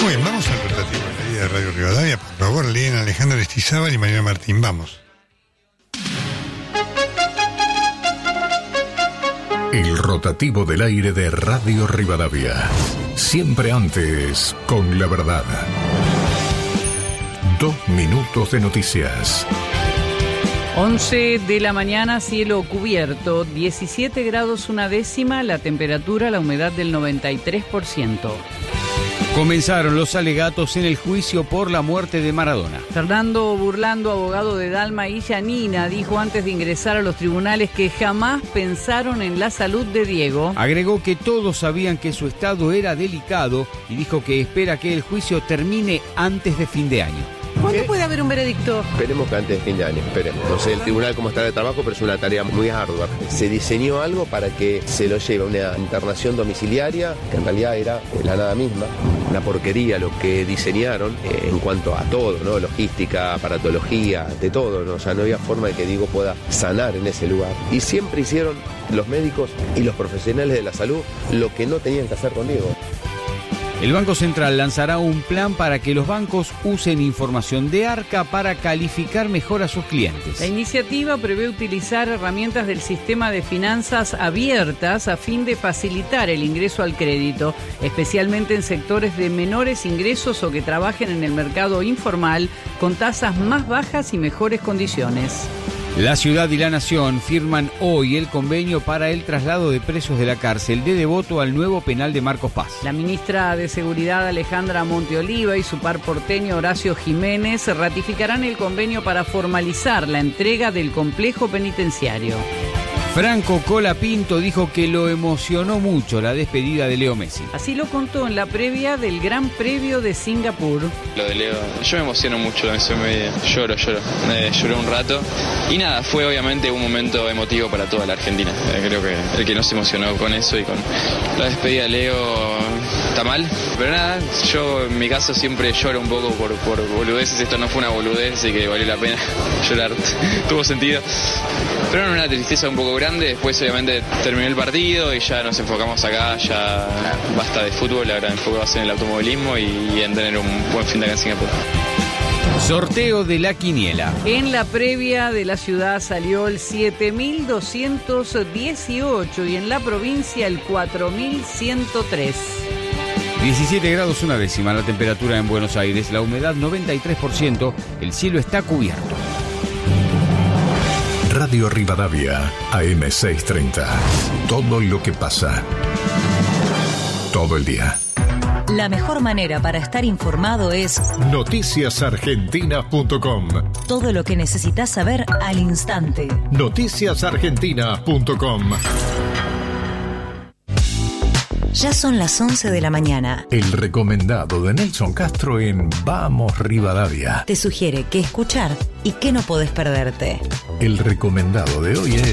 Muy bien, vamos al rotativo de la vida de Radio Rivadavia. Por favor, leen Alejandro Aristizábal y Mariana Martín. Vamos. El rotativo del aire de Radio Rivadavia. Siempre antes, con la verdad. 2 minutos de noticias. 11 de la mañana, cielo cubierto, 17 grados 1/10, la temperatura, la humedad del 93%. Comenzaron los alegatos en el juicio por la muerte de Maradona. Fernando Burlando, abogado de Dalma y Yanina, dijo antes de ingresar a los tribunales que jamás pensaron en la salud de Diego. Agregó que todos sabían que su estado era delicado y dijo que espera que el juicio termine antes de fin de año. ¿Cuándo puede haber un veredicto? Esperemos que antes de fin de año, esperemos. No sé el tribunal cómo está de trabajo, pero es una tarea muy ardua. Se diseñó algo para que se lo lleve a una internación domiciliaria, que en realidad era la nada misma. Una porquería lo que diseñaron en cuanto a todo, ¿no? Logística, aparatología, de todo, ¿no? O sea, no había forma de que Diego pueda sanar en ese lugar. Y siempre hicieron los médicos y los profesionales de la salud lo que no tenían que hacer con Diego. El Banco Central lanzará un plan para que los bancos usen información de Arca para calificar mejor a sus clientes. La iniciativa prevé utilizar herramientas del sistema de finanzas abiertas a fin de facilitar el ingreso al crédito, especialmente en sectores de menores ingresos o que trabajen en el mercado informal con tasas más bajas y mejores condiciones. La ciudad y la nación firman hoy el convenio para el traslado de presos de la cárcel de Devoto al nuevo penal de Marcos Paz. La ministra de Seguridad Alejandra Monteoliva y su par porteño Horacio Jiménez ratificarán el convenio para formalizar la entrega del complejo penitenciario. Franco Colapinto dijo que lo emocionó mucho la despedida de Leo Messi. Así lo contó en la previa del Gran Premio de Singapur. Lo de Leo, yo me emociono mucho, lloro. Lloré un rato. Y nada, fue obviamente un momento emotivo para toda la Argentina. Creo que el que no se emocionó con eso y con la despedida de Leo está mal. Pero nada, yo en mi caso siempre lloro un poco por boludeces. Esto no fue una boludez, así que valió la pena llorar. Tuvo sentido. Pero no, una tristeza un poco grande. Después obviamente terminó el partido y ya nos enfocamos acá, ya basta de fútbol, ahora enfocamos en el automovilismo y en tener un buen fin de acá en Singapur. Sorteo de la quiniela. En la previa de la ciudad salió el 7.218 y en la provincia el 4.103. 17 grados 1/10, la temperatura en Buenos Aires, la humedad 93%, el cielo está cubierto. Radio Rivadavia, AM630. Todo lo que pasa. Todo el día. La mejor manera para estar informado es noticiasargentina.com. Todo lo que necesitas saber al instante. Noticiasargentina.com. Ya son las 11 de la mañana. El recomendado de Nelson Castro en Vamos Rivadavia. Te sugiere qué escuchar y qué no podés perderte. El recomendado de hoy es